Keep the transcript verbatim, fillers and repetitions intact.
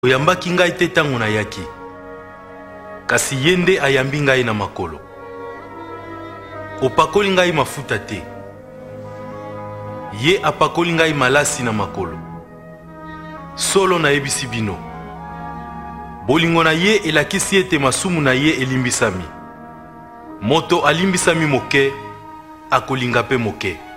Oyambaki ngai te tango nayaki, kasi ye nde ayambi ngai na makolo. Opakoli ngai mafuta te, ye apakoli ngai malasi na makolo. Solo nayebisi bino, bolingo na ye elakisi ete masumu na ye elimbisami. Moto alimbisami moke, akolinga pe moke.